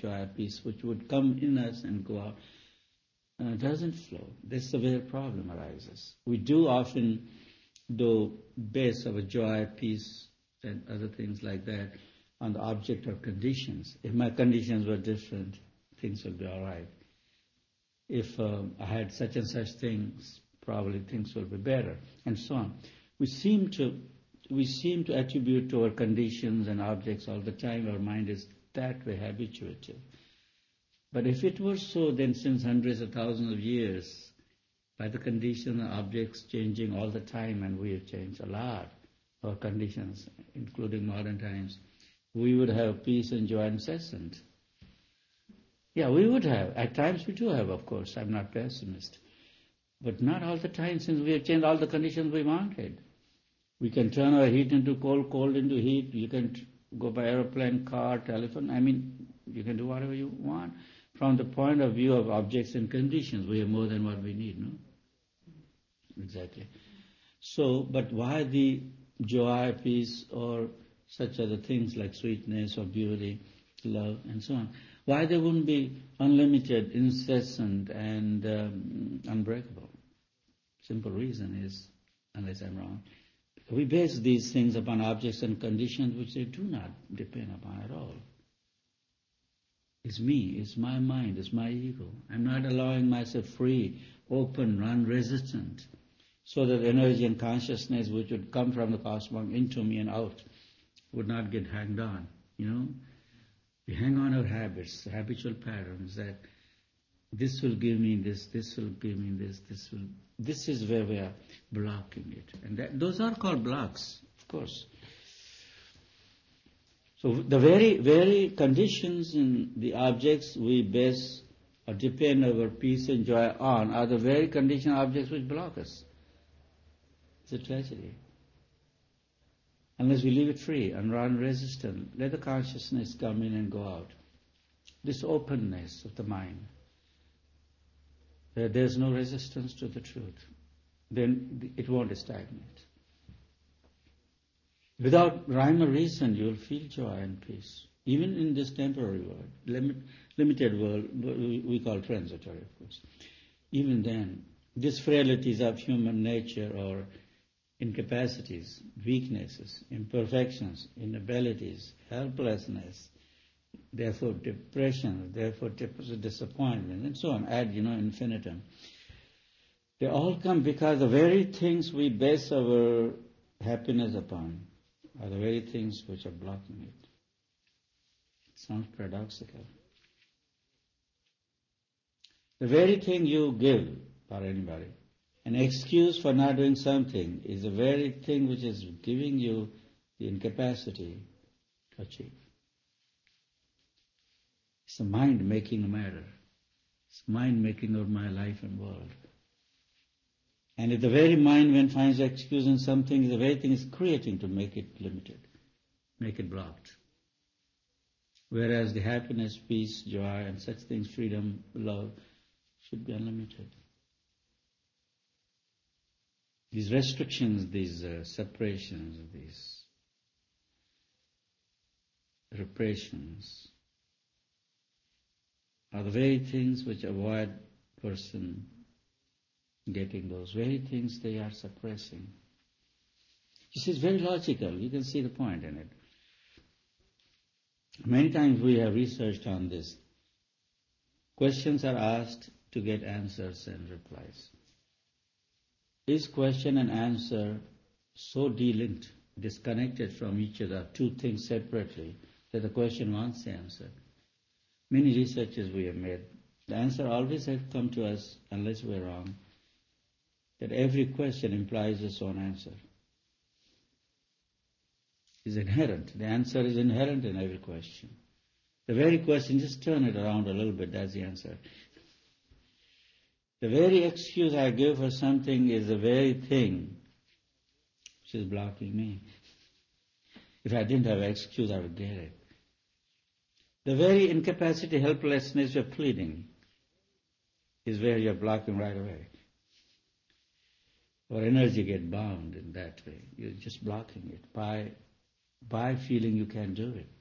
joy, peace, which would come in us and go out, doesn't flow. That's the where problem arises. We do often do base our joy, peace, and other things like that on the object or conditions. If my conditions were different, things would be all right. If I had such and such things, probably things will be better, and so on. We seem to attribute to our conditions and objects all the time. Our mind is that way habituated. But if it were so, then since hundreds of thousands of years, by the conditions and objects changing all the time, and we have changed a lot, our conditions, including modern times, we would have peace and joy incessant. Yeah, we would have. At times we do have, of course. I'm not pessimist. But not all the time, since we have changed all the conditions we wanted. We can turn our heat into cold, cold into heat. You can go by aeroplane, car, telephone. I mean, you can do whatever you want. From the point of view of objects and conditions, we have more than what we need, no? Exactly. So, but why the joy, peace, or such other things like sweetness or beauty, love, and so on? Why they wouldn't be unlimited, incessant, and unbreakable? Simple reason is, unless I'm wrong, we base these things upon objects and conditions which they do not depend upon at all. It's me, it's my mind, it's my ego. I'm not allowing myself free, open, non-resistant, so that energy and consciousness which would come from the cosmos into me and out would not get hanged on, We hang on our habits, habitual patterns that this will give me this will give me this is where we are blocking it. And those are called blocks, of course. So the very conditions in the objects we base or depend our peace and joy on are the very conditioned objects which block us. It's a tragedy. Unless we leave it free and non-resistant, let the consciousness come in and go out. This openness of the mind, where there's no resistance to the truth, then it won't stagnate. Without rhyme or reason, you will feel joy and peace. Even in this temporary world, limited world, we call transitory, of course. Even then, these frailties of human nature or incapacities, weaknesses, imperfections, inabilities, helplessness, therefore depression, therefore disappointment, and so on, ad infinitum. They all come because the very things we base our happiness upon are the very things which are blocking it. It sounds paradoxical. The very thing you give for anybody, an excuse for not doing something, is the very thing which is giving you the incapacity to achieve. It's the mind making the matter. It's mind making of my life and world. And if the very mind, when finds excuse in something, the very thing is creating to make it limited, make it blocked. Whereas the happiness, peace, joy, and such things, freedom, love, should be unlimited. These restrictions, these separations, these repressions are the very things which avoid person getting those very things they are suppressing. You see, it's very logical. You can see the point in it. Many times we have researched on this. Questions are asked to get answers and replies. Is question and answer so delinked, disconnected from each other, two things separately, that the question wants the answer? Many researches we have made. The answer always has come to us, unless we're wrong, that every question implies its own answer. It's inherent. The answer is inherent in every question. The very question, just turn it around a little bit, that's the answer. The very excuse I give for something is the very thing which is blocking me. If I didn't have an excuse, I would get it. The very incapacity, helplessness you're pleading is where you're blocking right away. Or energy get bound in that way. You're just blocking it by feeling you can't do it.